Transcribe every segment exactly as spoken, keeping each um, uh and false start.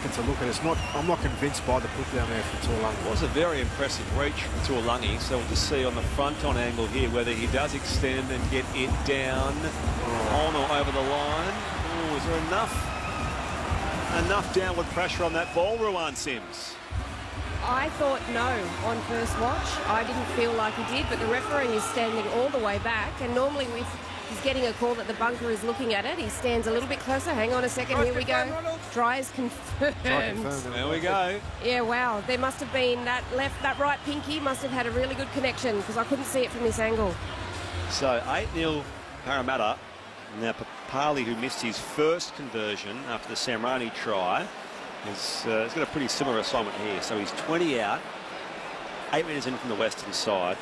to look at. It's not. I'm not convinced by the put down there for Tuolangi. It was a very impressive reach from Tuolangi, so we'll just see on the front on angle here whether he does extend and get it down oh. on or over the line. Oh, is there enough enough downward pressure on that ball, Ruan Sims? I thought no on first watch. I didn't feel like he did, but the referee is standing all the way back, and normally with he's getting a call that the bunker is looking at it. He stands a little bit closer. Hang on a second. Here we go. Try is confirmed. There we go. Yeah, wow. There must have been that left, that right pinky must have had a really good connection because I couldn't see it from this angle. So eight nil Parramatta. Now Papali, who missed his first conversion after the Samrani try, is uh, he's got a pretty similar assignment here. So he's twenty out, eight metres in from the western side.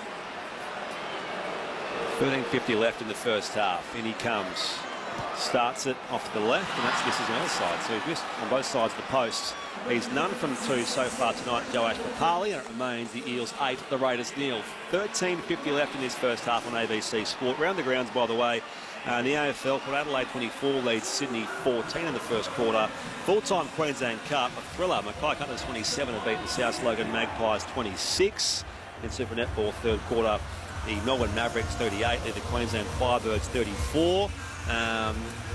thirteen fifty left in the first half. In he comes. Starts it off to the left, and that's misses on the other side. So he's missed on both sides of the posts. He's none from two so far tonight, Joash Papali, and it remains the Eels eight, the Raiders nil. thirteen fifty left in this first half on A B C Sport. Round the grounds, by the way, uh, in the A F L, Port Adelaide twenty-four leads Sydney fourteen in the first quarter. Full-time Queensland Cup, a thriller. Mackay Cutlers twenty-seven have beaten South Logan Magpies twenty-six. In Super Netball, third quarter, the Melbourne Mavericks thirty-eight, lead the Queensland Firebirds thirty-four. Um,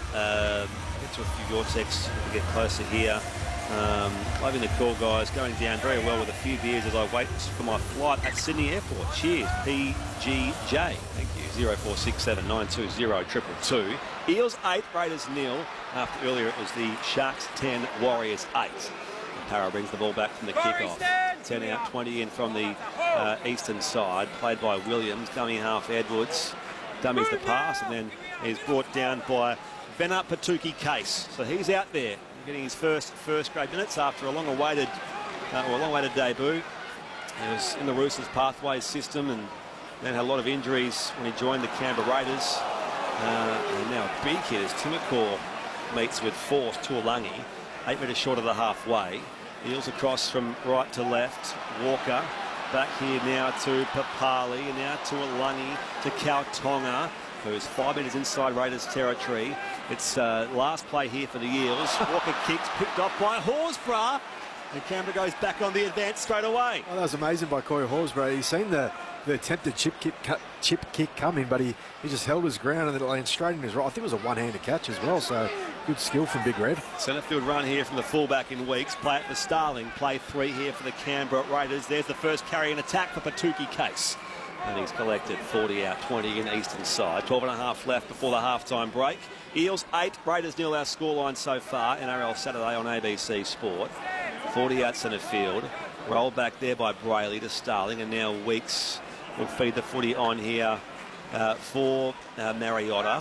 uh, get to a few Vortex to get closer here. Um, loving the call, guys. Going down very well with a few beers as I wait for my flight at Sydney Airport. Cheers, P G J. Thank you. zero four six seven nine two zero two two two. Eels eight, Raiders nil. After earlier it was the Sharks ten, Warriors eight. Para brings the ball back from the kickoff. ten out, twenty in from the uh, eastern side. Played by Williams. Dummy half Edwards. Dummies the pass, and then he's brought down by Vena Patuki-Case. So he's out there getting his first first grade minutes after a long awaited uh, or a long awaited debut. He was in the Roosters pathways system and then had a lot of injuries when he joined the Canberra Raiders. Uh, and now a big hit as Timokor meets with force Tuolangi, eight metres short of the halfway. Eels across from right to left. Walker back here now to Papali, and now to Tuolangi, to Kautonga, who's five metres inside Raiders territory. It's uh, last play here for the Eels. Walker kicks, picked up by Horsburgh, and Canberra goes back on the advance straight away. Oh, that was amazing by Corey Horsburgh. He's seen the, the attempted chip kick, chip kick coming, but he, he just held his ground and then it landed straight in his right. I think it was a one-handed catch as well, so good skill from Big Red. Centre field run here from the fullback in Weeks. Play it for Starling. Play three here for the Canberra Raiders. There's the first carry and attack for Patuki-Case. And he's collected forty out, twenty in eastern side. twelve and a half left before the halftime break. Eels eight, Raiders nil our scoreline so far. N R L Saturday on A B C Sport. forty out centre field. Rolled back there by Brayley to Starling, and now Weeks will feed the footy on here uh, for uh, Mariotta.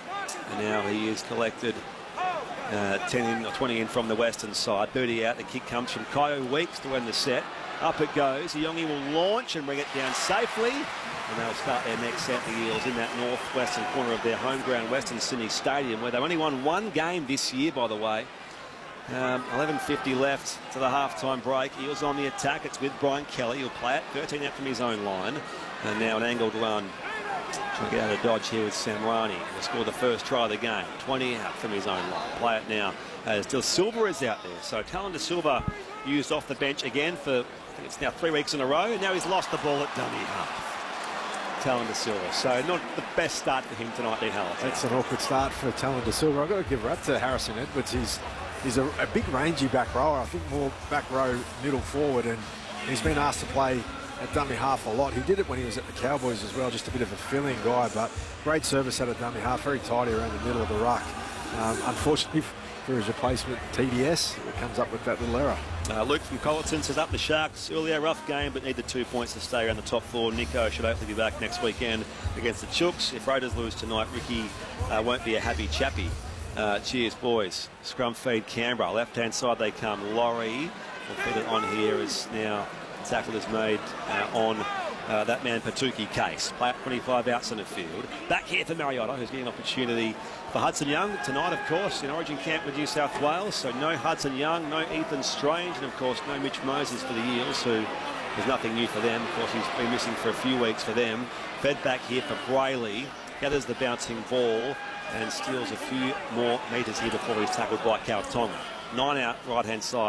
And now he is collected uh, ten in or twenty in from the western side. thirty out. The kick comes from Kyo Weeks to end the set. Up it goes. Iongi will launch and bring it down safely. And they'll start their next set, the Eels, in that northwestern corner of their home ground, Western Sydney Stadium, where they've only won one game this year, by the way. Um, eleven fifty left to the halftime break. Eels on the attack. It's with Brian Kelly. He'll play it. thirteen out from his own line. And now an angled run. Trying to get out of dodge here with Samrani. He'll score the first try of the game. twenty out from his own line. Play it now as De Silva is out there. So Talon De Silva used off the bench again for, I think it's now three weeks in a row. And now he's lost the ball at dummy half. Talon De Silva. So not the best start for him tonight, Dean Halliday. That's an awkward start for Talon De Silva. I've got to give it up to Harrison Edwards. He's He's a, a big rangy back rower. I think more back row, middle forward, and he's been asked to play at dummy half a lot. He did it when he was at the Cowboys as well, just a bit of a filling guy, but great service at a dummy half, very tidy around the middle of the ruck. Um, unfortunately for his replacement, T D S, it comes up with that little error. Uh, Luke from Colleton says up the Sharks. Earlier, rough game, but need the two points to stay around the top four. Nico should hopefully be back next weekend against the Chooks. If Raiders lose tonight, Ricky uh, won't be a happy chappy. Uh, cheers, boys. Scrum feed Canberra. Left-hand side they come. Laurie will feed it on here as now the tackle is made uh, on uh, that man Patuki-Case. Play at twenty-five out centre field. Back here for Mariotta, who's getting an opportunity for Hudson Young tonight, of course, in Origin camp with New South Wales. So no Hudson Young, no Ethan Strange, and of course no Mitch Moses for the Eels, who is nothing new for them. Of course, he's been missing for a few weeks for them. Fed back here for Brayley. Gathers the bouncing ball and steals a few more metres here before he's tackled by Kautonga. Nine out, right-hand side.